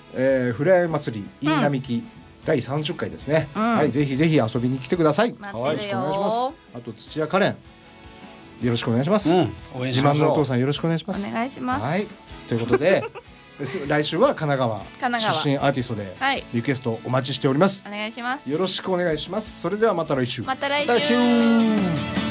ふれあい祭り in 並木、第30回ですね、 うんはい、ぜひぜひ遊びに来てください。 待ってるよはい、よろしくお願いします。あと土屋カレンよろしくお願いします、 応援自しましょう。 慢のお父さんよろしくお願いします。 お願いします。 はい、ということで来週は神奈川神奈川出身アーティストではい、 リクエストお待ちしております。 お願いします。 よろしくお願いします。それではまた来週。 また来来週週。